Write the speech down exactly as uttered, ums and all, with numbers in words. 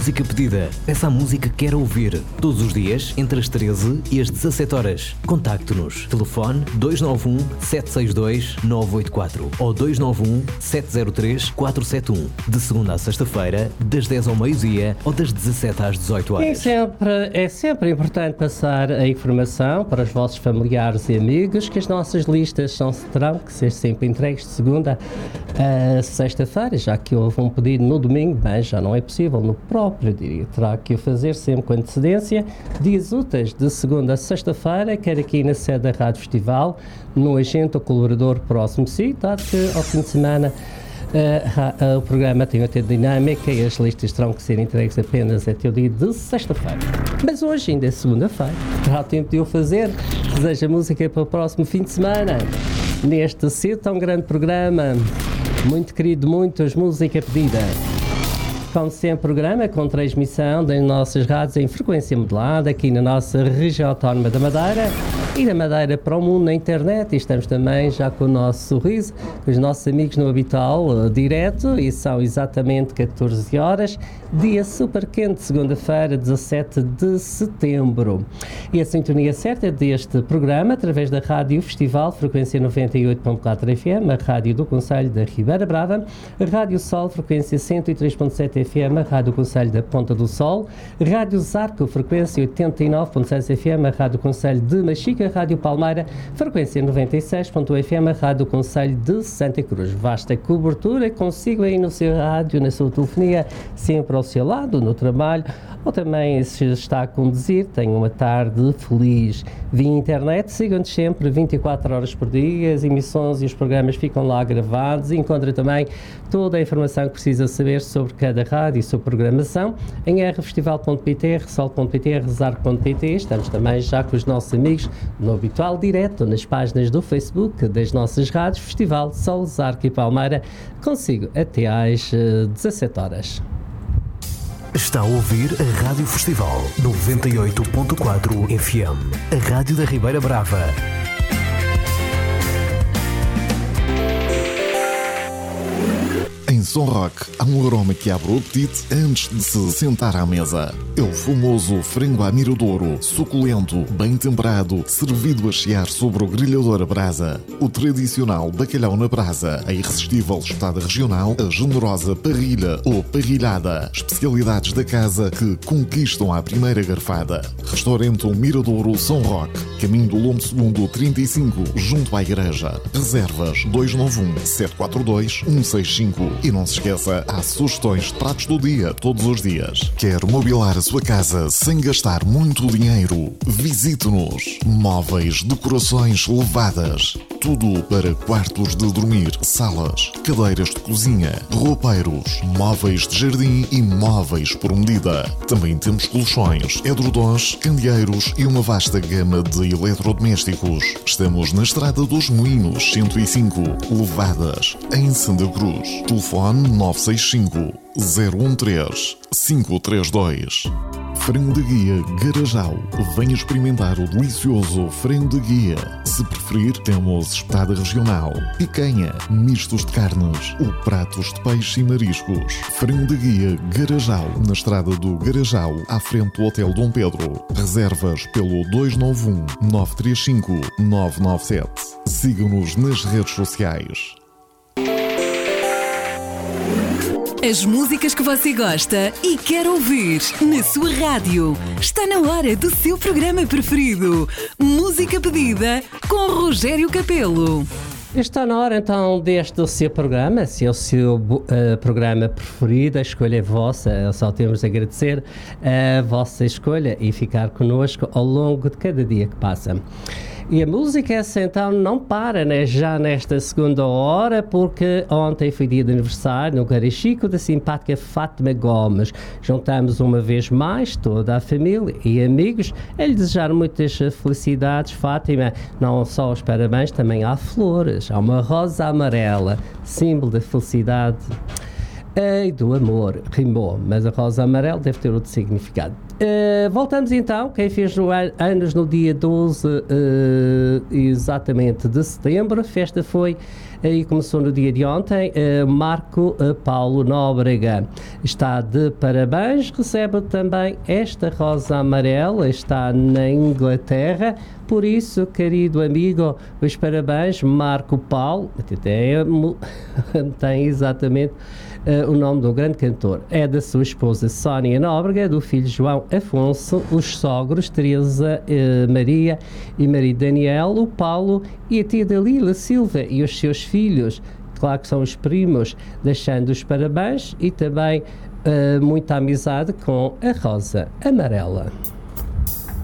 música pedida. Peça a música que quer ouvir. Todos os dias, entre as treze e as dezassete horas. Contacte-nos. Telefone dois nove um, sete seis dois, nove oito quatro ou dois nove um, sete zero três, quatro sete um. De segunda a sexta-feira, das dez ao meio-dia ou das dezassete às dezoito horas. É sempre, é sempre importante passar a informação para os vossos familiares e amigos que as nossas listas são, terão que ser sempre entregues de segunda a sexta-feira, já que houve um pedido no domingo, bem, já não é possível no próprio dia. Terá que o fazer sempre com antecedência, dias úteis de segunda a sexta-feira, quer aqui na sede da Rádio Festival, no agente ou colaborador próximo de si, dado que ao fim de semana Uh, uh, o programa tem outra dinâmica e as listas terão que ser entregues apenas até o dia de sexta-feira. Mas hoje ainda é segunda-feira, terá tempo de o fazer. Desejo música para o próximo fim de semana. Neste cedo tão grande programa, muito querido, muitas música pedida. Como sempre, programa com transmissão das nossas rádios em frequência modulada aqui na nossa região autónoma da Madeira e da Madeira para o mundo na internet. E estamos também já com o nosso sorriso, com os nossos amigos no Habitual uh, direto, e são exatamente catorze horas, dia super quente, segunda-feira, dezassete de setembro. E a sintonia certa deste programa, através da Rádio Festival, frequência noventa e oito ponto quatro F M, a Rádio do Concelho da Ribeira Brava, a Rádio Sol, frequência cento e três ponto sete F M, a Rádio Concelho da Ponta do Sol, Rádio Zarco, frequência oitenta e nove ponto seis F M, a Rádio Concelho de Machica, Rádio Palmeira, frequência noventa e seis ponto um F M, a Rádio Concelho de Santa Cruz. Vasta cobertura, consigo aí no seu rádio, na sua telefonia, sempre ao seu lado, no trabalho, ou também se está a conduzir, tenha uma tarde feliz. Via internet, sigam-nos sempre vinte e quatro horas por dia, as emissões e os programas ficam lá gravados, e encontra também toda a informação que precisa saber sobre cada rádio e sobre programação em r festival ponto p t, r sol ponto p t, r zarco ponto p t. Estamos também já com os nossos amigos no Habitual Direto, nas páginas do Facebook das nossas rádios Festival, Sol, Zarco e Palmeira, consigo até às uh, dezassete horas. Está a ouvir a Rádio Festival noventa e oito ponto quatro F M, a Rádio da Ribeira Brava. Em Som Rock há um aroma que abre o apetite antes de se sentar à mesa. É o famoso frango à miradouro, suculento, bem temperado, servido a chiar sobre o grelhador a brasa. O tradicional bacalhau na brasa, a irresistível espetada regional, a generosa parrilha ou parrilhada. Especialidades da casa que conquistam à primeira garfada. Restaurante Miradouro Som Rock, caminho do Lombo Segundo trinta e cinco, junto à igreja. Reservas dois nove um, sete quatro dois, um seis cinco. E não se esqueça, há sugestões de pratos do dia, todos os dias. Quer mobilar a sua casa sem gastar muito dinheiro? Visite-nos. Móveis, decorações levadas. Tudo para quartos de dormir, salas, cadeiras de cozinha, roupeiros, móveis de jardim e móveis por medida. Também temos colchões, edredons, candeeiros e uma vasta gama de eletrodomésticos. Estamos na Estrada dos Moinhos, cento e cinco, Levadas, em Santa Cruz. Telefone nove seis cinco, zero um três, cinco três dois. Frango de guia Garajal. Venha experimentar o delicioso frango de guia. Se preferir, temos espetada regional, picanha, mistos de carnes ou pratos de peixe e mariscos. Frango de guia Garajal, na estrada do Garajal, à frente do Hotel Dom Pedro. Reservas pelo dois nove um, nove três cinco, nove nove sete. Siga-nos nas redes sociais. As músicas que você gosta e quer ouvir na sua rádio. Está na hora do seu programa preferido. Música pedida com Rogério Capelo. Está na hora então deste seu programa, se é o seu uh, programa preferido, a escolha é vossa, só temos de agradecer a vossa escolha e ficar connosco ao longo de cada dia que passa. E a música essa então não para, né? Já nesta segunda hora, porque ontem foi dia de aniversário no Garachico da simpática Fátima Gomes. Juntamos uma vez mais toda a família e amigos a lhe desejar muitas felicidades, Fátima. Não só os parabéns, também há flores, há uma rosa amarela, símbolo da felicidade e do amor. Rimou, mas a rosa amarela deve ter outro significado. Uh, voltamos então, quem fez no an- anos no dia doze uh, exatamente de setembro, a festa foi aí começou no dia de ontem, uh, Marco uh, Paulo Nóbrega. Está de parabéns, recebe também esta rosa amarela, está na Inglaterra. Por isso, querido amigo, os parabéns, Marco Paulo, tem, tem exatamente uh, o nome do grande cantor. É da sua esposa Sónia Nóbrega, do filho João Afonso, os sogros Teresa uh, Maria e marido Daniel, o Paulo e a tia Dalila Silva e os seus filhos, claro que são os primos, deixando os parabéns e também uh, muita amizade com a rosa amarela.